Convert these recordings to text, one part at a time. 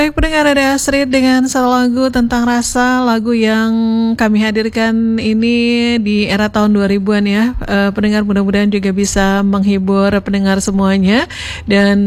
Baik pendengar, ada Astrid dengan satu lagu tentang rasa, lagu yang kami hadirkan ini di era tahun 2000-an ya. Pendengar mudah-mudahan juga bisa menghibur pendengar semuanya. Dan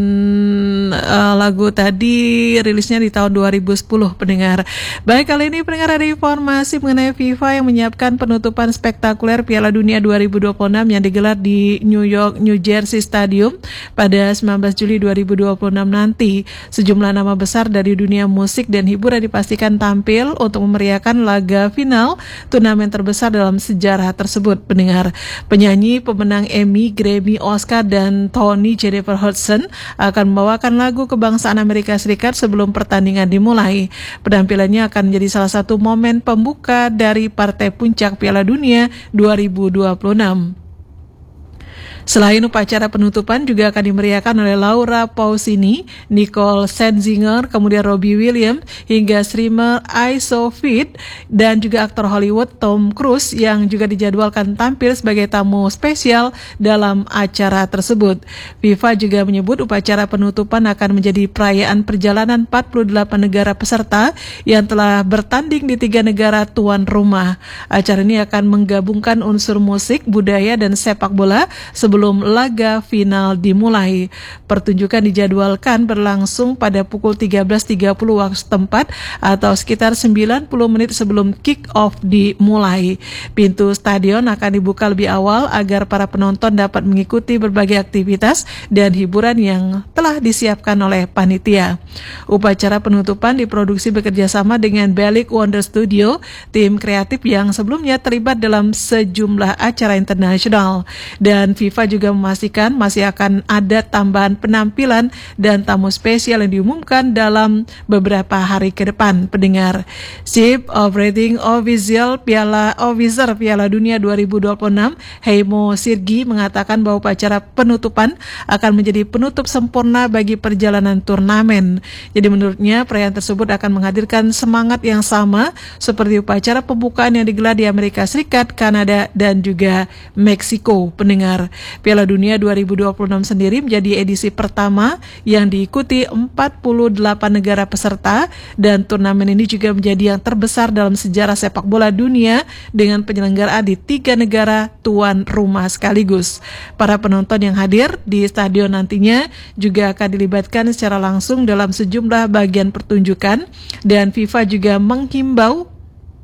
lagu tadi rilisnya di tahun 2010 pendengar. Baik, kali ini pendengar ada informasi mengenai FIFA yang menyiapkan penutupan spektakuler Piala Dunia 2026 yang digelar di New Jersey Stadium pada 19 Juli 2026 nanti. Sejumlah nama besar dari dunia musik dan hiburan dipastikan tampil untuk memeriahkan laga final turnamen terbesar dalam sejarah tersebut. Pendengar, penyanyi pemenang Emmy, Grammy, Oscar, dan Tony, Jennifer Hudson akan membawakan lagu kebangsaan Amerika Serikat sebelum pertandingan dimulai. Penampilannya akan menjadi salah satu momen pembuka dari partai puncak Piala Dunia 2026. Selain upacara penutupan juga akan dimeriahkan oleh Laura Pausini, Nicole Scherzinger, kemudian Robbie Williams, hingga streamer iSoFit dan juga aktor Hollywood Tom Cruise yang juga dijadwalkan tampil sebagai tamu spesial dalam acara tersebut. FIFA juga menyebut upacara penutupan akan menjadi perayaan perjalanan 48 negara peserta yang telah bertanding di 3 negara tuan rumah. Acara ini akan menggabungkan unsur musik, budaya, dan sepak bola sebelum laga final dimulai. Pertunjukan dijadwalkan berlangsung pada pukul 13.30 waktu setempat atau sekitar 90 menit sebelum kick-off dimulai. Pintu stadion akan dibuka lebih awal agar para penonton dapat mengikuti berbagai aktivitas dan hiburan yang telah disiapkan oleh panitia. Upacara penutupan diproduksi bekerjasama dengan Bellic Wonder Studio, tim kreatif yang sebelumnya terlibat dalam sejumlah acara internasional. Dan FIFA juga memastikan masih akan ada tambahan penampilan dan tamu spesial yang diumumkan dalam beberapa hari ke depan. Pendengar, Chief Operating Officer Piala Dunia 2026 Heimo Sirgi mengatakan bahwa upacara penutupan akan menjadi penutup sempurna bagi perjalanan turnamen. Jadi menurutnya perayaan tersebut akan menghadirkan semangat yang sama seperti upacara pembukaan yang digelar di Amerika Serikat, Kanada, dan juga Meksiko. Pendengar, Piala Dunia 2026 sendiri menjadi edisi pertama yang diikuti 48 negara peserta, dan turnamen ini juga menjadi yang terbesar dalam sejarah sepak bola dunia dengan penyelenggaraan di 3 negara tuan rumah sekaligus. Para penonton yang hadir di stadion nantinya juga akan dilibatkan secara langsung dalam sejumlah bagian pertunjukan, dan FIFA juga menghimbau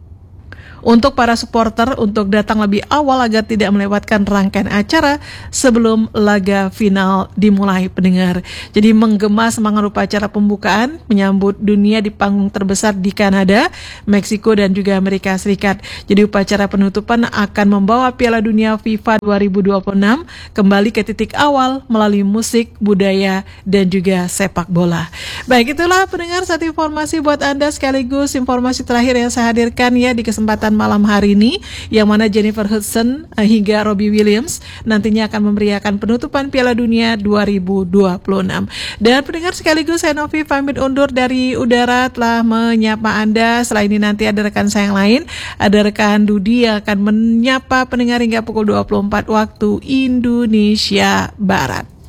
untuk para supporter untuk datang lebih awal agar tidak melewatkan rangkaian acara sebelum laga final dimulai. Pendengar, jadi menggema semangat upacara pembukaan menyambut dunia di panggung terbesar di Kanada, Meksiko, dan juga Amerika Serikat. Jadi upacara penutupan akan membawa Piala Dunia FIFA 2026 kembali ke titik awal melalui musik, budaya, dan juga sepak bola. Baik, itulah pendengar satu informasi buat Anda sekaligus informasi terakhir yang saya hadirkan ya di kesempatan malam hari ini, yang mana Jennifer Hudson hingga Robbie Williams nantinya akan memeriahkan penutupan Piala Dunia 2026. Dan pendengar sekaligus saya Novi pamit undur dari udara, telah menyapa Anda. Setelah ini nanti ada rekan saya yang lain, ada rekan Dudi yang akan menyapa pendengar hingga pukul 24 waktu Indonesia Barat.